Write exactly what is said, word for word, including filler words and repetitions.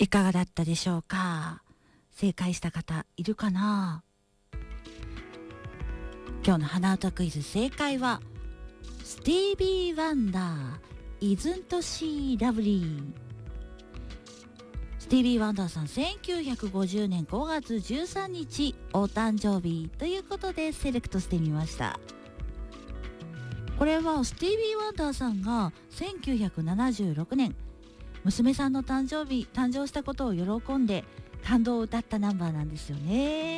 いかがだったでしょうか。正解した方いるかな。今日の花歌クイズ、正解はスティービー・ワンダー Isn't She Lovely。 スティービー・ワンダーさん、せんきゅうひゃくごじゅうねんごがつじゅうさんにちお誕生日ということでセレクトしてみました。これはスティービー・ワンダーさんがせんきゅうひゃくななじゅうろくねん娘さんの誕生日誕生したことを喜んで感動を歌ったナンバーなんですよね。